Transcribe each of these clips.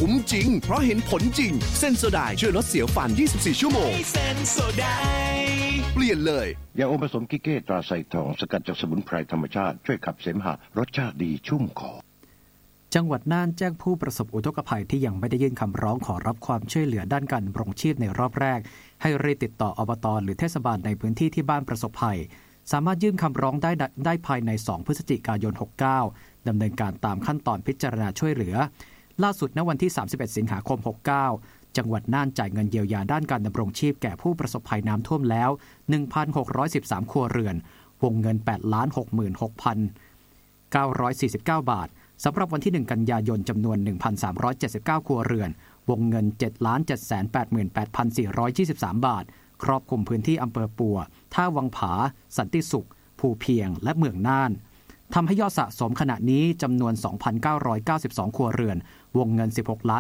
คุ้มจริงเพราะเห็นผลจริงเซนโซไดช่วยลดเสียวฟัน24ชั่วโมงเซนโซไดเปลี่ยนเลยยาอมผสมกิเก้ตราไซทองสกัดจากสมุนไพรธรรมชาติช่วยขับเสมหะรสชาติดีชุ่มคอจังหวัดน่านแจ้งผู้ประสบอุทกภัยที่ยังไม่ได้ยื่นคำร้องขอรับความช่วยเหลือด้านการดำรงชีพในรอบแรกให้รีบติดต่ออบต.หรือเทศบาลในพื้นที่ที่บ้านประสบภัยสามารถยื่นคำร้องได้ภายใน2พฤศจิกายน69ดำเนินการตามขั้นตอนพิจารณาช่วยเหลือล่าสุดณวันที่31สิงหาคม69จังหวัดน่านจ่ายเงินเยียวยาด้านการดำรงชีพแก่ผู้ประสบภัยน้ำท่วมแล้ว 1,613 ครัวเรือนวงเงิน 8,66,949 บาทสำหรับวันที่1กันยายนจำนวน 1,379 ครัวเรือนวงเงิน 7,788,423 บาทครอบคลุมพื้นที่อำเภอปัวท่าวังผาสันติสุขภูเพียงและเมืองน่านทำให้ยอดสะสมขณะนี้จำนวน 2,992 ครัวเรือนวงเงิน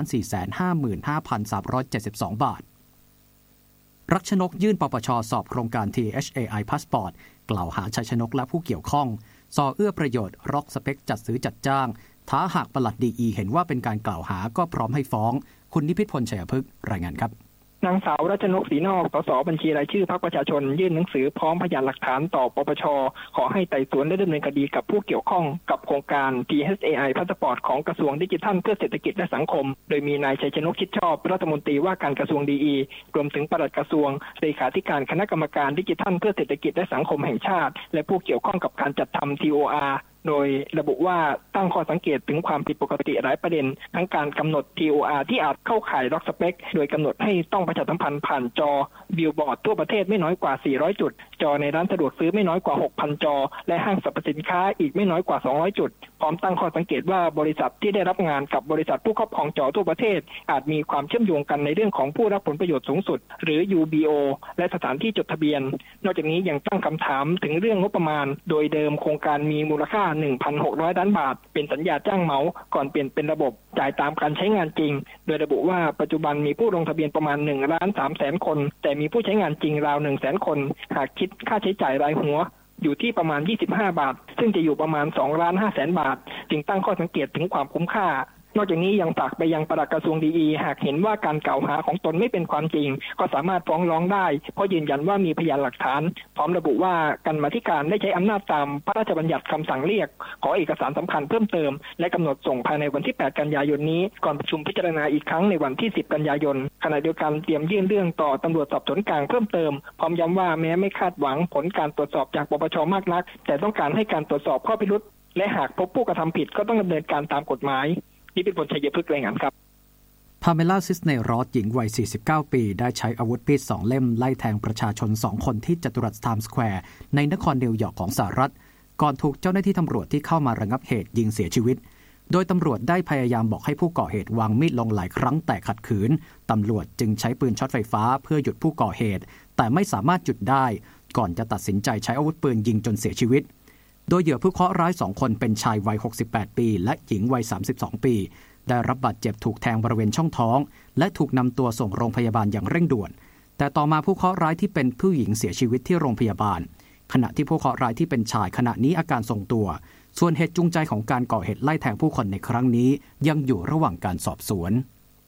16,455,372 บาทรักชนกยื่นปปช.สอบโครงการ THAI Passport กล่าวหาชัยชนกและผู้เกี่ยวข้องส่อเอื้อประโยชน์ร็อกสเปคจัดซื้อจัดจ้างท้าหากปลัดดีเห็นว่าเป็นการกล่าวหาก็พร้อมให้ฟ้องคุณนิพิษพลชัยพฤกษ์รายงานครับนางสาวรัชนกศรีนอก สสบัญชีรายชื่อพรรคประชาชนยื่นหนังสือพร้อมพยานหลักฐานต่อปปช.ขอให้ไต่สวนและดำเนินคดีกับผู้เกี่ยวข้องกับโครงการ THAI Passport ของกระทรวงดิจิทัลเพื่อเศรษฐกิจและสังคมโดยมีนายชัยชนกชิดชอบรัฐมนตรีว่าการกระทรวงดีรวมถึงปลัดกระทรวงเลขาธิการคณะกรรมการดิจิทัลเพื่อเศรษฐกิจและสังคมแห่งชาติและผู้เกี่ยวข้องกับการจัดทำ TORโดยระบุว่าตั้งข้อสังเกตถึงความผิดปกติหลายประเด็นทั้งการกำหนด TOR ที่อาจเข้าข่ายล็อกสเปคโดยกำหนดให้ต้องประชาสัมพันธ์ผ่านจอบิลบอร์ดทั่วประเทศไม่น้อยกว่า400จุดจอในร้านสะดวกซื้อไม่น้อยกว่า 6,000 จอและห้างสรรพสินค้าอีกไม่น้อยกว่า200จุดพร้อมตั้งข้อสังเกตว่าบริษัทที่ได้รับงานกับบริษัทผู้ครอบครองจอทั่วประเทศอาจมีความเชื่อมโยงกันในเรื่องของผู้รับผลประโยชน์สูงสุดหรือ UBO และสถานที่จดทะเบียนนอกจากนี้ยังตั้งคำถามถึงเรื่องงบประมาณโดยเดิมโครงการมีมูลค่า 1,600 ล้านบาทเป็นสัญญาจ้างเหมาก่อนเปลี่ยนเป็นระบบจ่ายตามการใช้งานจริงโดยระบุว่าปัจจุบันมีผู้ลงทะเบียนประมาณ 1,300,000 คนแต่มีผู้ใช้งานจริงราว 100,000 คนหากคิดค่าใช้จ่ายรายหัวอยู่ที่ประมาณ25 บาทซึ่งจะอยู่ประมาณ 2,500,000 บาทจึงตั้งข้อสังเกตถึงความคุ้มค่านอกจากนี้ยังฝากไปยังปลัดกระทรวงดีหากเห็นว่าการกล่าวหาของตนไม่เป็นความจริงก็สามารถฟ้องร้องได้เพราะยืนยันว่ามีพยานหลักฐานพร้อมระบุว่ากรรมาธิการได้ใช้อำนาจตามพระราชบัญญัติคำสั่งเรียกขอเอกสารสำคัญเพิ่มเติมและกำหนดส่งภายในวันที่8กันยายนนี้ก่อนประชุมพิจารณาอีกครั้งในวันที่10กันยายนขณะเดียวกันเตรียมยื่นเรื่องต่อตำรวจสอบสวนกลางเพิ่มเติมพร้อมย้ำว่าแม้ไม่คาดหวังผลการตรวจสอบจากปปช.มากนักแต่ต้องการให้การตรวจสอบข้อพิรุธและหากพบผู้กระทำผิดก็ต้องดำเนินการตามกฎหมายนี่เป็นผลชัยพฤกษ์รายงานครับพาเมล่าซิสเนรอสหญิงวัย49ปีได้ใช้อาวุธมีด2เล่มไล่แทงประชาชน2คนที่จัตุรัสไทม์สแควร์ในนครนิวยอร์กของสหรัฐก่อนถูกเจ้าหน้าที่ตำรวจที่เข้ามาระงับเหตุยิงเสียชีวิตโดยตำรวจได้พยายามบอกให้ผู้ก่อเหตุวางมีดลงหลายครั้งแต่ขัดขืนตำรวจจึงใช้ปืนช็อตไฟฟ้าเพื่อหยุดผู้ก่อเหตุแต่ไม่สามารถหยุดได้ก่อนจะตัดสินใจใช้อาวุธปืนยิงจนเสียชีวิตโดยเหยื่อผู้เคราะห์ร้าย2คนเป็นชายวัย68ปีและหญิงวัย32ปีได้รับบาดเจ็บถูกแทงบริเวณช่องท้องและถูกนำตัวส่งโรงพยาบาลอย่างเร่งด่วนแต่ต่อมาผู้เคราะห์ร้ายที่เป็นผู้หญิงเสียชีวิตที่โรงพยาบาลขณะที่ผู้เคราะห์ร้ายที่เป็นชายขณะนี้อาการทรงตัวส่วนเหตุจูงใจของการก่อเหตุไล่แทงผู้คนในครั้งนี้ยังอยู่ระหว่างการสอบสวน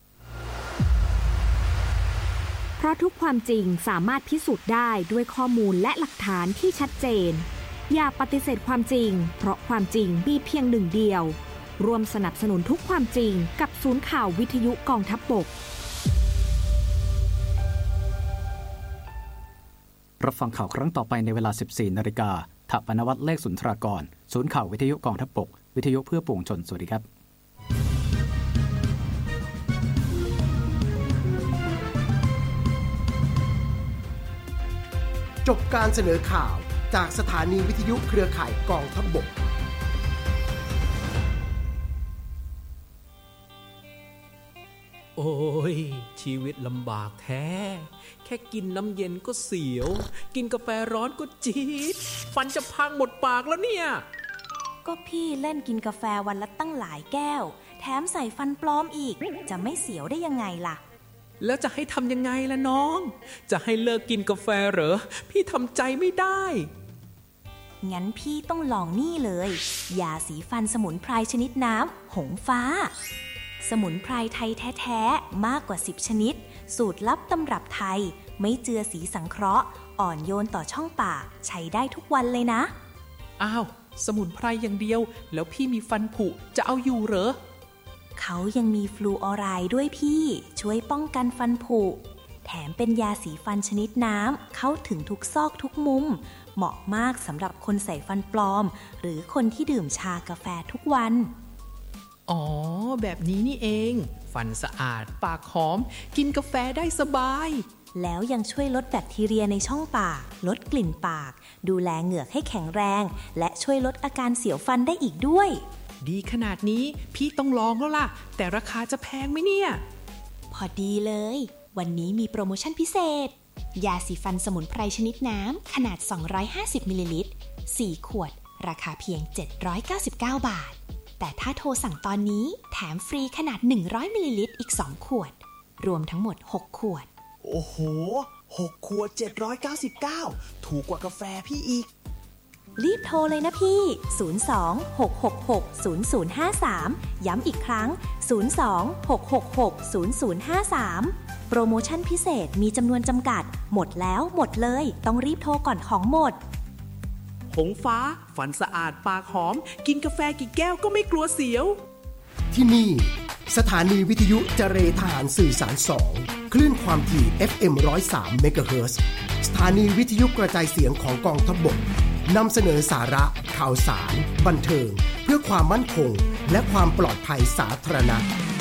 เพราะทุกความจริงสามารถพิสูจน์ได้ด้วยข้อมูลและหลักฐานที่ชัดเจนอย่าปฏิเสธความจริงเพราะความจริงมีเพียงหนึ่งเดียวร่วมสนับสนุนทุกความจริงกับศูนย์ข่าววิทยุกองทัพบกรับฟังข่าวครั้งต่อไปในเวลา 14 นาฬิกาถปนวัฒน์เลขสุนทรากรศูนย์ข่าววิทยุกองทัพบกวิทยุเพื่อปวงชนสวัสดีครับจบการเสนอข่าวจากสถานีวิทยุเครือข่ายกองทัพบกโอ้ยชีวิตลำบากแท้แค่กินน้ำเย็นก็เสียวกินกาแฟร้อนก็จี๊ดฟันจะพังหมดปากแล้วเนี่ยก็พี่เล่นกินกาแฟวันละตั้งหลายแก้วแถมใส่ฟันปลอมอีกจะไม่เสียวได้ยังไงล่ะแล้วจะให้ทำยังไงล่ะน้องจะให้เลิกกินกาแฟเหรอพี่ทำใจไม่ได้งั้นพี่ต้องลองนี่เลยยาสีฟันสมุนไพรชนิดน้ำหงฟ้าสมุนไพรไทยแท้ๆมากกว่า10ชนิดสูตรลับตำรับไทยไม่เจือสีสังเคราะห์อ่อนโยนต่อช่องปากใช้ได้ทุกวันเลยนะอ้าวสมุนไพรอย่างเดียวแล้วพี่มีฟันผุจะเอาอยู่เหรอเขายังมีฟลูออไรด์ด้วยพี่ช่วยป้องกันฟันผุแถมเป็นยาสีฟันชนิดน้ำเข้าถึงทุกซอกทุกมุมเหมาะมากสำหรับคนใส่ฟันปลอมหรือคนที่ดื่มชากาแฟทุกวันอ๋อแบบนี้นี่เองฟันสะอาดปากหอมกินกาแฟได้สบายแล้วยังช่วยลดแบคทีเรียในช่องปากลดกลิ่นปากดูแลเหงือกให้แข็งแรงและช่วยลดอาการเสียวฟันได้อีกด้วยดีขนาดนี้พี่ต้องลองแล้วล่ะแต่ราคาจะแพงไหมเนี่ยพอดีเลยวันนี้มีโปรโมชั่นพิเศษยาสีฟันสมุนไพรชนิดน้ำขนาด250มิลลิลิตร4ขวดราคาเพียง799 บาทแต่ถ้าโทรสั่งตอนนี้แถมฟรีขนาด100มิลลิลิตรอีก2ขวดรวมทั้งหมด6ขวดโอ้โห6ขวด799ถูกกว่ากาแฟพี่อีกรีบโทรเลยนะพี่02-666-0053ย้ำอีกครั้ง02-666-0053โปรโมชั่นพิเศษมีจำนวนจำกัดหมดแล้วหมดเลยต้องรีบโทรก่อนของหมดหงฟ้าฟันสะอาดปากหอมกินกาแฟกี่แก้วก็ไม่กลัวเสียวที่นี่สถานีวิทยุเจรทหารสื่อสาร2คลื่นความถี่ FM 103 เมกะเฮิรตซ์สถานีวิทยุกระจายเสียงของกองทัพบกนำเสนอสาระข่าวสารบันเทิงเพื่อความมั่นคงและความปลอดภัยสาธารณะ